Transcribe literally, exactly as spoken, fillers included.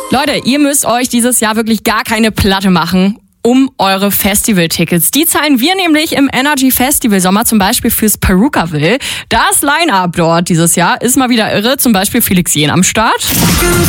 Leute, ihr müsst euch dieses Jahr wirklich gar keine Platte machen um eure Festivaltickets. Die zahlen wir nämlich im Energy Festival Sommer, zum Beispiel fürs Perukaville. Das Line-Up dort dieses Jahr ist mal wieder irre, zum Beispiel Felix Jähn am Start.